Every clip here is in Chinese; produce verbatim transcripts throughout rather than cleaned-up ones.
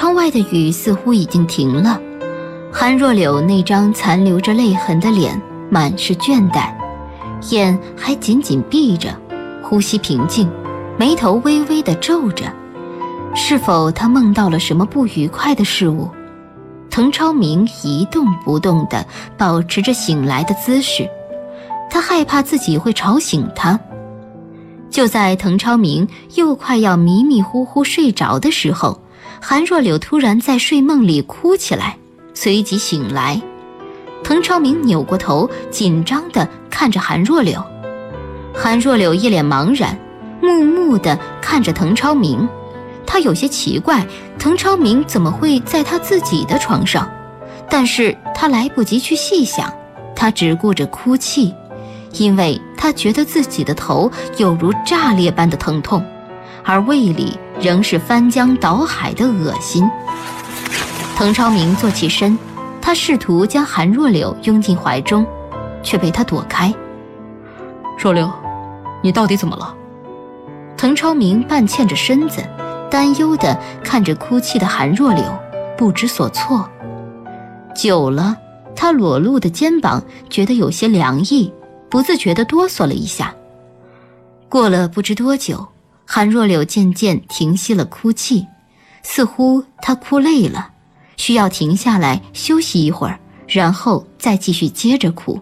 窗外的雨似乎已经停了，韩若柳那张残留着泪痕的脸满是倦怠，眼还紧紧闭着，呼吸平静，眉头微微地皱着。是否他梦到了什么不愉快的事物？滕超明一动不动地保持着醒来的姿势，他害怕自己会吵醒他。就在滕超明又快要迷迷糊糊睡着的时候，韩若柳突然在睡梦里哭起来，随即醒来。滕超明扭过头，紧张地看着韩若柳。韩若柳一脸茫然，木木地看着滕超明。他有些奇怪，滕超明怎么会在他自己的床上？但是他来不及去细想，他只顾着哭泣，因为他觉得自己的头有如炸裂般的疼痛，而胃里仍是翻江倒海的恶心。滕超明坐起身，他试图将韩若柳拥进怀中，却被他躲开。 若柳，你到底怎么了？ 滕超明半欠着身子，担忧地看着哭泣的韩若柳，不知所措。久了，他裸露的肩膀觉得有些凉意，不自觉地哆嗦了一下。过了不知多久，韩若柳渐渐停息了哭泣，似乎她哭累了，需要停下来休息一会儿，然后再继续接着哭。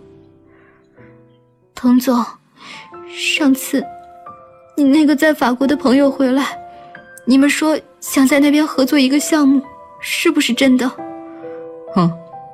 滕总，上次你那个在法国的朋友回来，你们说想在那边合作一个项目，是不是真的？ 嗯。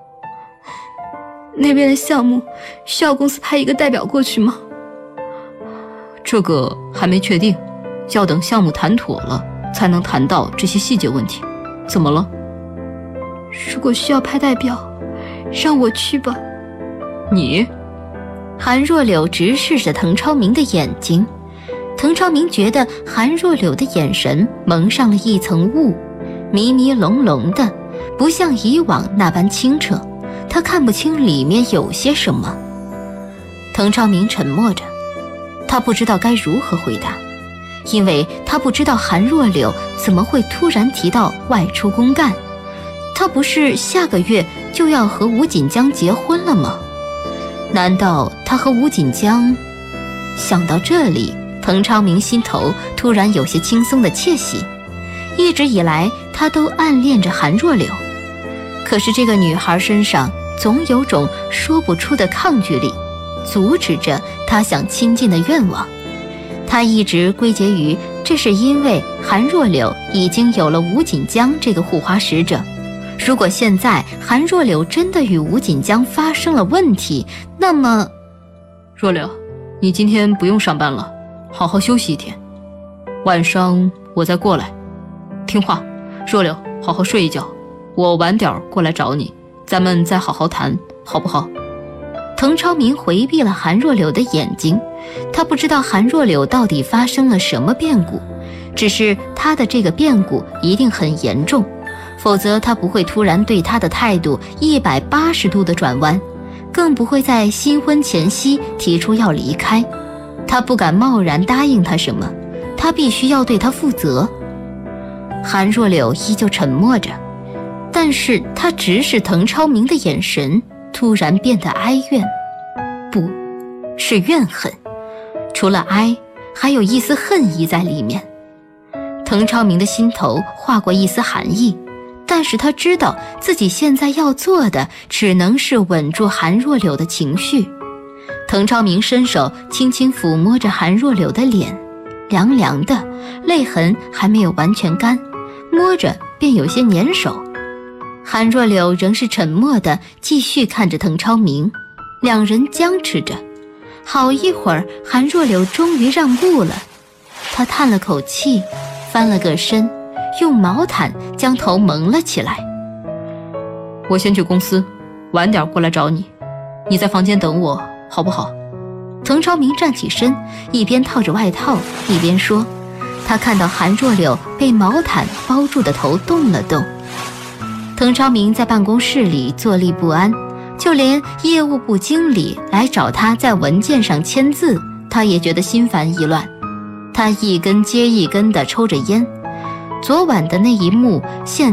那边的项目需要公司派一个代表过去吗？ 这个还没确定，要等项目谈妥了才能谈到这些细节问题。怎么了？ 如果需要派代表，让我去吧。 你？ 韩若柳直视着滕超明的眼睛，滕超明觉得韩若柳的眼神蒙上了一层雾，迷迷笼笼的，不像以往那般清澈，他看不清里面有些什么。滕超明沉默着，他不知道该如何回答，因为他不知道韩若柳怎么会突然提到外出公干。他不是下个月就要和吴锦江结婚了吗？难道他和吴锦江……想到这里，滕超明心头突然有些轻松的窃喜。一直以来他都暗恋着韩若柳，可是这个女孩身上总有种说不出的抗拒力，阻止着他想亲近的愿望。他一直归结于这是因为韩若柳已经有了吴锦江这个护花使者。如果现在韩若柳真的与吴锦江发生了问题，那么…… 若柳，你今天不用上班了，好好休息一天，晚上我再过来。听话，若柳，好好睡一觉，我晚点过来找你，咱们再好好谈，好不好？ 滕超明回避了韩若柳的眼睛，他不知道韩若柳到底发生了什么变故，只是他的这个变故一定很严重，否则他不会突然对他的态度一百八十度的转弯，更不会在新婚前夕提出要离开。他不敢贸然答应他什么，他必须要对他负责。韩若柳依旧沉默着，但是他直视滕超明的眼神突然变得哀怨，不是怨恨，除了哀还有一丝恨意在里面。滕超明的心头划过一丝寒意，但是他知道自己现在要做的只能是稳住韩若柳的情绪。滕超明伸手轻轻抚摸着韩若柳的脸，凉凉的，泪痕还没有完全干，摸着便有些粘手。韩若柳仍是沉默地继续看着滕超明，两人僵持着。好一会儿，韩若柳终于让步了，她叹了口气，翻了个身，用毛毯将头蒙了起来。 我先去公司，晚点过来找你，你在房间等我好不好？ 滕超明站起身，一边套着外套一边说。他看到韩若柳被毛毯包住的头动了动。滕超明在办公室里坐立不安，就连业务部经理来找他在文件上签字，他也觉得心烦意乱。他一根接一根地抽着烟，昨晚的那一幕现